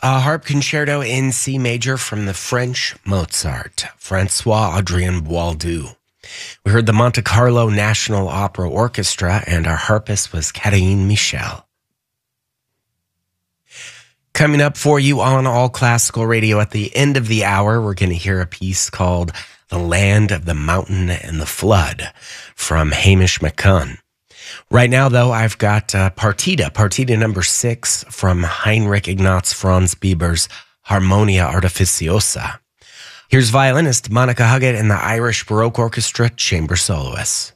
A harp concerto in C major from the French Mozart, Francois-Adrien Boieldieu. We heard the Monte Carlo National Opera Orchestra, and our harpist was Karine Michel. Coming up for you on All Classical Radio at the end of the hour, we're going to hear a piece called The Land of the Mountain and the Flood from Hamish McCunn. Right now, though, I've got Partita number 6 from Heinrich Ignaz Franz Bieber's Harmonia Artificiosa. Here's violinist Monica Huggett and the Irish Baroque Orchestra Chamber Soloists.